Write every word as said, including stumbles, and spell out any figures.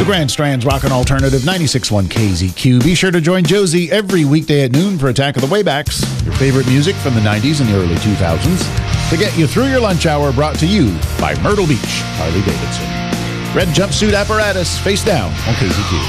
The Grand Strand's Rockin' Alternative ninety-six point one K Z Q. Be sure to join Josie every weekday at noon for Attack of the Waybacks, your favorite music from the nineties and the early two thousands, to get you through your lunch hour, brought to you by Myrtle Beach Harley Davidson. Red jumpsuit apparatus, face down on K Z Q.